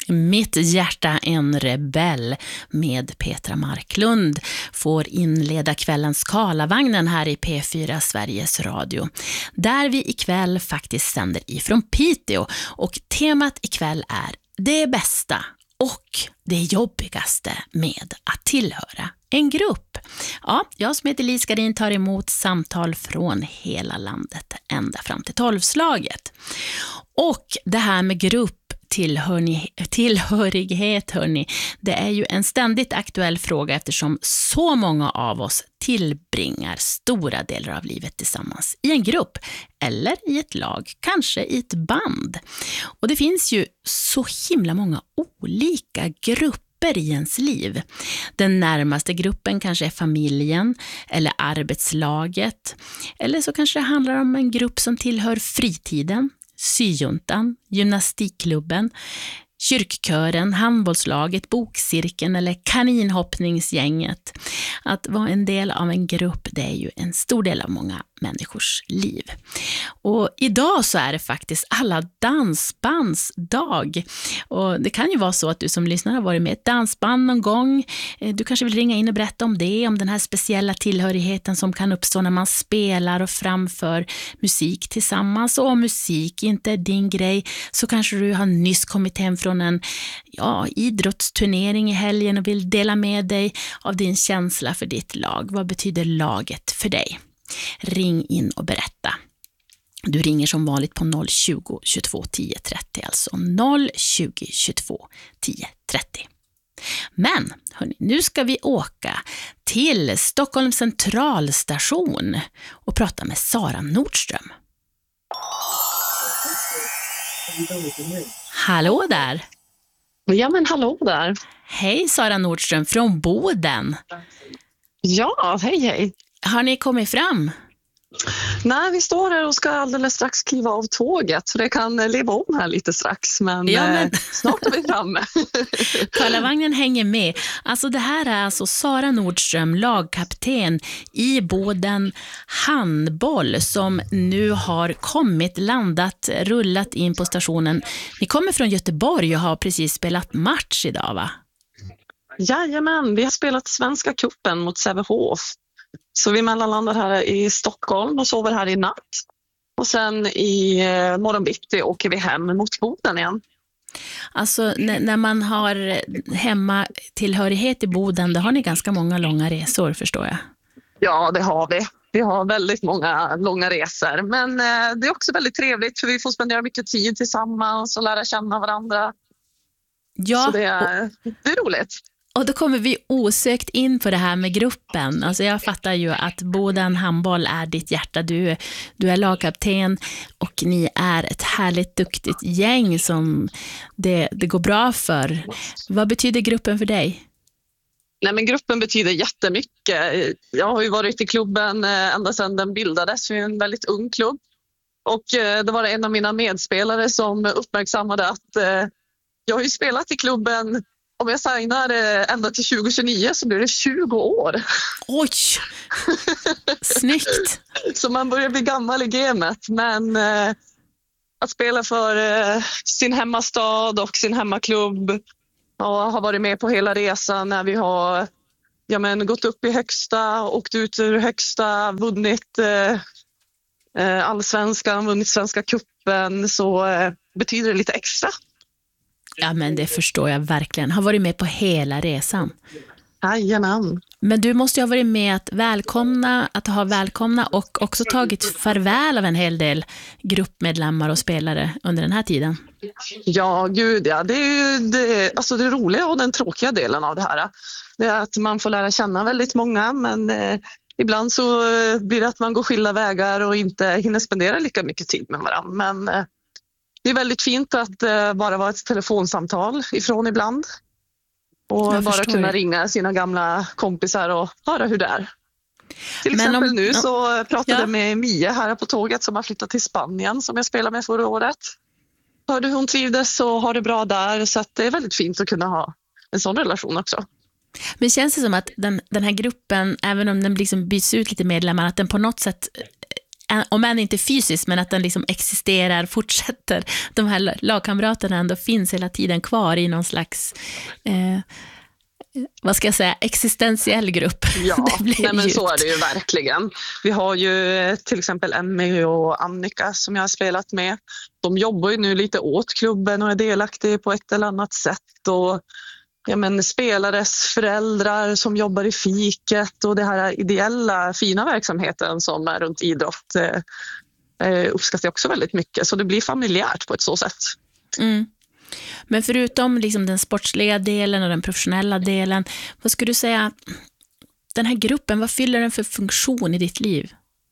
Mitt hjärta en rebell med Petra Marklund får inleda kvällens Karlavagnen här i P4 Sveriges Radio. Där vi ikväll faktiskt sänder ifrån Piteå och temat ikväll är det bästa och det jobbigaste med att tillhöra en grupp. Ja, jag som heter Lise Garin tar emot samtal från hela landet ända fram till 12-slaget. Och det här med tillhörighet, hörni, det är ju en ständigt aktuell fråga eftersom så många av oss tillbringar stora delar av livet tillsammans i en grupp eller i ett lag, kanske i ett band. Och det finns ju så himla många olika grupper i ens liv. Den närmaste gruppen kanske är familjen eller arbetslaget, eller så kanske det handlar om en grupp som tillhör fritiden, syjuntan, gymnastikklubben, kyrkkören, handbollslaget, bokcirkeln eller kaninhoppningsgänget. Att vara en del av en grupp, det är ju en stor del av många människors liv. Och idag så är det faktiskt alla dansbands dag. Och det kan ju vara så att du som lyssnar har varit med i ett dansband någon gång. Du kanske vill ringa in och berätta om det, om den här speciella tillhörigheten som kan uppstå när man spelar och framför musik tillsammans. Och om musik inte är din grej så kanske du har nyss kommit hem från en idrottsturnering i helgen och vill dela med dig av din känsla för ditt lag. Vad betyder laget för dig? Ring in och berätta. Du ringer som vanligt på 020 22 10 30, alltså 020 22 10 30. Men hörni, nu ska vi åka till Stockholms centralstation och prata med Sara Nordström. Hallå där! Ja, men hallå där. Hej Sara Nordström från Boden. Ja, hej. Har ni kommit fram? Nej, vi står här och ska alldeles strax kliva av tåget. Så det kan leva om här lite strax, men snart är vi framme. Karlavagnen hänger med. Alltså det här är alltså Sara Nordström, lagkapten i Boden handboll, som nu har rullat in på stationen. Ni kommer från Göteborg och har precis spelat match idag, va? Jajamän, vi har spelat Svenska cupen mot Sävehof. Så vi mellanlandar här i Stockholm och sover här i natt. Och sen i morgonbitti åker vi hem mot Boden igen. Alltså när man har hemma tillhörighet i Boden, då har ni ganska många långa resor, förstår jag. Ja, det har vi. Vi har väldigt många långa resor. Men det är också väldigt trevligt för vi får spendera mycket tid tillsammans och lära känna varandra. Ja, så det är roligt. Och då kommer vi osökt in på det här med gruppen. Alltså jag fattar ju att Boden handboll är ditt hjärta. Du är lagkapten och ni är ett härligt duktigt gäng som det går bra för. Vad betyder gruppen för dig? Nej, men gruppen betyder jättemycket. Jag har ju varit i klubben ända sedan den bildades. Vi är en väldigt ung klubb. Och det var en av mina medspelare som uppmärksammade att jag har ju spelat i klubben. Om jag signar ända till 2029 så blir det 20 år. Oj, snyggt. Så man börjar bli gammal i gamet. Men att spela för sin hemmastad och sin hemmaklubb och har varit med på hela resan när vi har gått upp i högsta, åkt ut ur högsta, vunnit allsvenskan, vunnit Svenska cupen, så betyder det lite extra. Ja, men det förstår jag verkligen. Har varit med på hela resan. Jajamän. Men du måste ju ha varit med att ha välkomna och också tagit farväl av en hel del gruppmedlemmar och spelare under den här tiden. Ja, gud ja. Det är ju det roliga och den tråkiga delen av det här. Det är att man får lära känna väldigt många, men ibland så blir det att man går skilda vägar och inte hinner spendera lika mycket tid med varandra. Men det är väldigt fint att bara vara ett telefonsamtal ifrån ibland. Och bara kunna ringa sina gamla kompisar och höra hur det är. Till exempel nu så pratade jag med Mia här på tåget som har flyttat till Spanien som jag spelade med förra året. Hörde hon trivdes och har det bra där, så att det är väldigt fint att kunna ha en sån relation också. Men känns det som att den här gruppen, även om den liksom byts ut lite medlemmar, att den på något sätt om än inte fysiskt, men att den liksom existerar, fortsätter. De här lagkamraterna ändå finns hela tiden kvar i någon slags vad ska jag säga, existentiell grupp. Ja, nej, men så är det ju verkligen. Vi har ju till exempel Emmy och Annika som jag har spelat med. De jobbar ju nu lite åt klubben och är delaktiga på ett eller annat sätt. Och spelares föräldrar som jobbar i fiket och det här ideella fina verksamheten som är runt idrott uppskattar jag också väldigt mycket. Så det blir familjärt på ett så sätt. Mm. Men förutom liksom den sportsliga delen och den professionella delen, vad skulle du säga, den här gruppen, vad fyller den för funktion i ditt liv?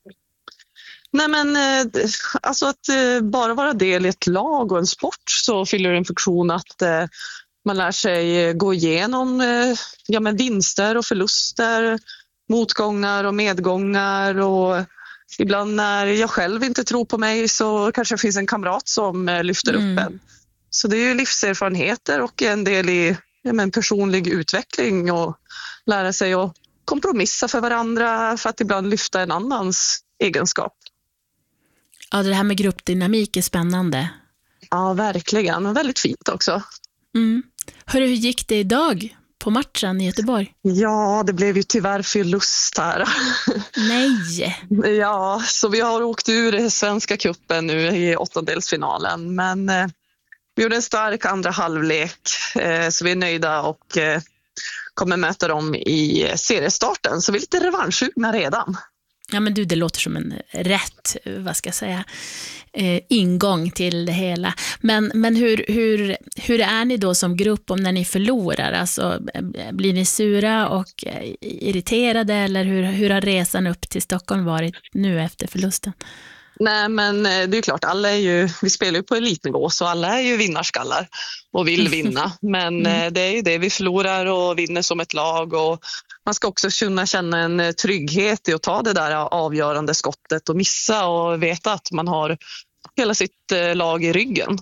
Nej, men alltså att bara vara del i ett lag och en sport, så fyller det en funktion att man lär sig gå igenom vinster och förluster, motgångar och medgångar, och ibland när jag själv inte tror på mig så kanske det finns en kamrat som lyfter upp en. Så det är ju livserfarenheter och en del i personlig utveckling, och lära sig att kompromissa för varandra för att ibland lyfta en annans egenskap. Ja, det här med gruppdynamik är spännande. Ja, verkligen. Och väldigt fint också. Hur gick det idag på matchen i Göteborg? Ja, det blev ju tyvärr förlust här. Nej! Ja, så vi har åkt ur Svenska cupen nu i åttondelsfinalen, men vi gjorde en stark andra halvlek, så vi är nöjda och kommer möta dem i seriestarten. Så vi är lite revanschsugna redan. Ja, men det låter som en rätt, vad ska jag säga, ingång till det hela. Men hur är ni då som grupp om när ni förlorar? Alltså, blir ni sura och irriterade, eller hur har resan upp till Stockholm varit nu efter förlusten? Nej, men det är klart, vi spelar ju på elitnivå, så alla är ju vinnarskallar och vill vinna. Men det är ju det, vi förlorar och vinner som ett lag, och man ska också kunna känna en trygghet i att ta det där avgörande skottet och missa, och veta att man har hela sitt lag i ryggen.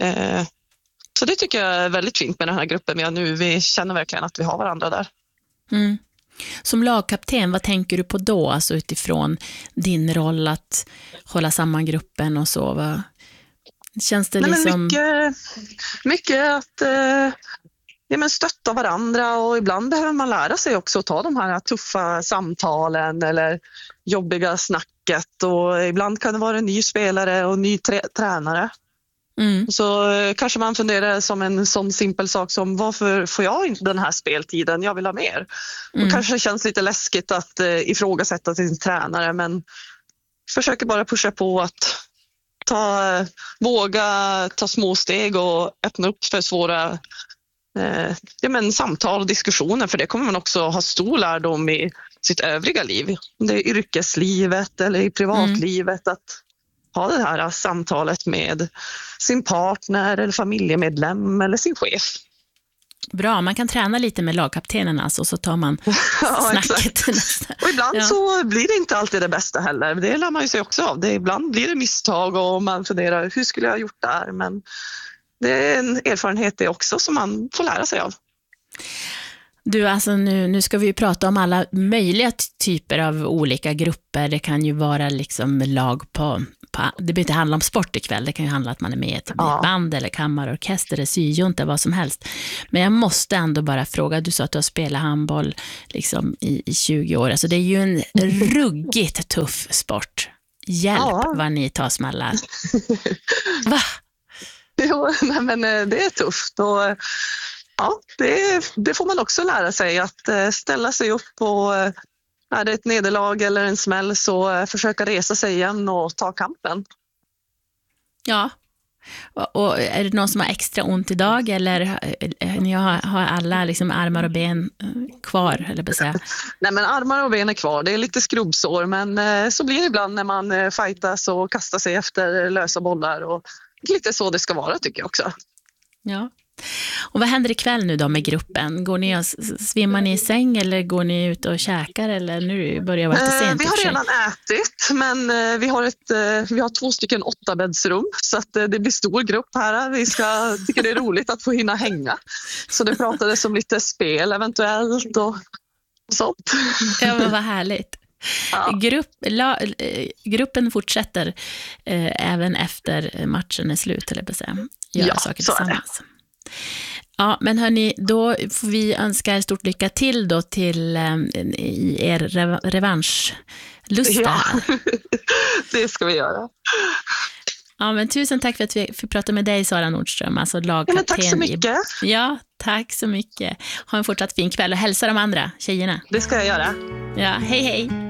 Så det tycker jag är väldigt fint med den här gruppen vi har nu. Vi känner verkligen att vi har varandra där. Mm. Som lagkapten, vad tänker du på då? Alltså utifrån din roll att hålla samman gruppen och så. Va? Känns det liksom... Mycket att stötta varandra, och ibland behöver man lära sig också att ta de här tuffa samtalen eller jobbiga snacket, och ibland kan det vara en ny spelare och ny tränare. Så kanske man funderar som en sån simpel sak som: varför får jag inte den här speltiden? Jag vill ha mer. Och kanske det känns lite läskigt att ifrågasätta sin tränare, men försöker bara pusha på att våga ta små steg och öppna upp för svåra samtal och diskussioner, för det kommer man också ha stor lärdom i sitt övriga liv. Det är yrkeslivet eller i privatlivet, att ha det här samtalet med sin partner eller familjemedlem eller sin chef. Bra, man kan träna lite med lagkaptenen alltså, så tar man snacket. Och ibland så blir det inte alltid det bästa heller. Det lär man ju sig också av. Ibland blir det misstag och man funderar, hur skulle jag ha gjort där? Men det är en erfarenhet det också som man får lära sig av. Du, alltså nu ska vi ju prata om alla möjliga typer av olika grupper. Det kan ju vara liksom lag på det behöver inte handla om sport ikväll. Det kan ju handla om att man är med i ett band eller kammarorkester eller syjunta, vad som helst. Men jag måste ändå bara fråga, du sa att du har spelat handboll liksom i 20 år. Alltså det är ju en ruggigt tuff sport. Hjälp vad ni tar smällar. Va? Jo, men det är tufft, och det får man också lära sig, att ställa sig upp, och är det ett nederlag eller en smäll så försöka resa sig igen och ta kampen. Ja, och är det någon som har extra ont idag, eller har alla liksom armar och ben kvar, eller säga? Nej, men armar och ben är kvar, det är lite skrubbsår, men så blir det ibland när man fightas och kastar sig efter lösa bollar, och lite så det ska vara, tycker jag också. Ja. Och vad händer ikväll nu då med gruppen? Går ni och svimmar ni i säng, eller går ni ut och käkar, eller nu börjar det vara sent? Vi har redan ätit, men vi har 2 stycken 8-bäddsrum, så att det blir stor grupp här. Vi tycker det är roligt att få hinna hänga. Så det pratades om lite spel eventuellt och sånt. Ja, men vad härligt. Ja. Gruppen fortsätter även efter matchen är slut, eller på att säga. Göra saker så är det. tillsammans. Ja, men hörni, då får vi önska er stort lycka till då i er revanschlust. Ja, det ska vi göra. Ja, men tusen tack för att vi fick prata med dig, Sara Nordström, alltså lagkapten. Tack så mycket. Ja, tack så mycket. Ha en fortsatt fin kväll och hälsa de andra tjejerna. Det ska jag göra. Ja, hej hej.